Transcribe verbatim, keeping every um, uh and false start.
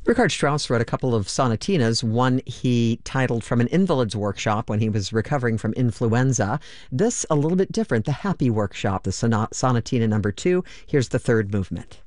Richard Strauss wrote a couple of sonatinas. One he titled From an Invalid's Workshop when he was recovering from influenza. This, a little bit different, the Happy Workshop, the sonat- sonatina number two. Here's the third movement.